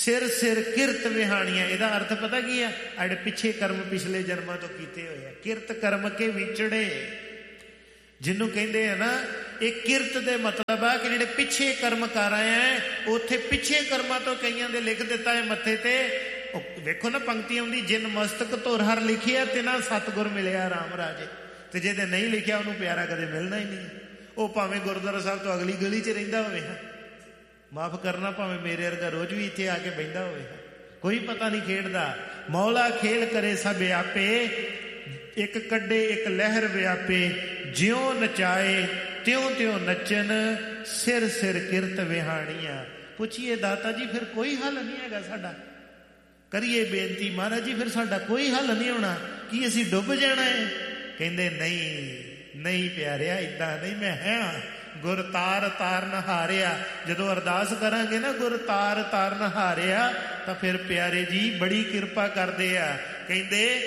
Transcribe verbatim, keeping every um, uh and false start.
ਸਿਰ ਸਿਰ ਕਿਰਤ ਵਿਹਾਣੀਆਂ। ਇਹਦਾ ਅਰਥ ਪਤਾ ਕੀ ਆ? ਅੜੇ ਪਿੱਛੇ ਕਰਮ ਪਿਛਲੇ ਜਨਮਾਂ ਤੋਂ ਕੀਤੇ ਹੋਏ ਆ। ਕਿਰਤ ਕਰਮ ਕੇ ਵਿਛੜੇ ਜਿਹਨੂੰ ਕਹਿੰਦੇ ਆ ਨਾ, ਇਹ ਕਿਰਤ ਦੇ ਮਤਲਬ ਆ ਕਿ ਜਿਹੜੇ ਪਿੱਛੇ ਕਰਮ ਕਰ ਆਏ ਆ, ਉੱਥੇ ਪਿੱਛੇ ਕਰਮਾਂ ਤੋਂ ਕਈਆਂ ਦੇ ਲਿਖ ਦਿੱਤਾ ਹੈ ਮੱਥੇ ਤੇ। ਵੇਖੋ ਨਾ ਪੰਕਤੀ ਆਉਂਦੀ, ਜਿਨ ਮਸਤਕ ਧੁਰ ਹਰ ਲਿਖਿਆ ਤਿਨਾ ਸਤਿਗੁਰ ਮਿਲਿਆ ਰਾਮ ਰਾਜੇ। ਤੇ ਜਿਹਦੇ ਨਹੀਂ ਲਿਖਿਆ ਉਹਨੂੰ ਪਿਆਰਾ ਕਦੇ ਮਿਲਣਾ ਹੀ ਨਹੀਂ। ਉਹ ਭਾਵੇਂ ਗੁਰਦੁਆਰਾ ਸਾਹਿਬ ਤੋਂ ਅਗਲੀ ਗਲੀ 'ਚ ਰਹਿੰਦਾ ਹੋਵੇ, ਮਾਫ ਕਰਨਾ, ਭਾਵੇਂ ਮੇਰੇ ਵਰਗਾ ਰੋਜ਼ ਵੀ ਇੱਥੇ ਆ ਕੇ ਬਹਿੰਦਾ ਹੋਵੇ, ਕੋਈ ਪਤਾ ਨਹੀਂ ਖੇਡਦਾ। ਮੌਲਾ ਖੇਲ ਕਰੇ ਸਭ ਆਪੇ, ਇੱਕ ਕੱਢੇ ਇੱਕ ਲਹਿਰ ਵਿਆਪੇ। ਜਿਉਂ ਨਚਾਏ ਤਿਉਂ ਤਿਉਂ ਨੱਚਨ, ਸਿਰ ਸਿਰ ਕਿਰਤ ਵਿਹਾਣੀਆਂ। ਪੁੱਛੀਏ ਦਾਤਾ ਜੀ ਫਿਰ ਕੋਈ ਹੱਲ ਨਹੀਂ ਹੈਗਾ ਸਾਡਾ? ਕਰੀਏ ਬੇਨਤੀ, ਮਹਾਰਾਜ ਜੀ ਫਿਰ ਸਾਡਾ ਕੋਈ ਹੱਲ ਨਹੀਂ ਹੋਣਾ, ਕੀ ਅਸੀਂ ਡੁੱਬ ਜਾਣਾ ਹੈ? ਕਹਿੰਦੇ ਨਹੀਂ ਨਹੀਂ ਪਿਆਰਿਆ, ਇੱਦਾਂ ਨਹੀਂ। ਮੈਂ ਹਾਂ ਗੁਰ ਤਾਰ ਤਾਰ ਨਹਾਰਿਆ। ਜਦੋਂ ਅਰਦਾਸ ਕਰਾਂਗੇ ਨਾ ਗੁਰ ਤਾਰ ਤਾਰ ਨਹਾਰਿਆ, ਤਾਂ ਫਿਰ ਪਿਆਰੇ ਜੀ ਬੜੀ ਕਿਰਪਾ ਕਰਦੇ ਆ। ਕਹਿੰਦੇ